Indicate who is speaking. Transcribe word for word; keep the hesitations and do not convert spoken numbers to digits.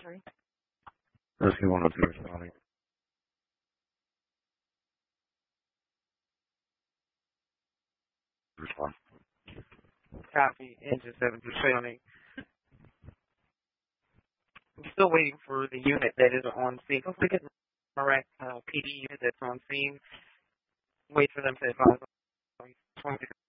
Speaker 1: three.
Speaker 2: Rescue one oh two responding. Respond.
Speaker 3: Copy. Engine seven responding. I'm still waiting for the unit that is on scene. Let's look at Iraq uh, P D unit that's on scene. Wait for them to advise.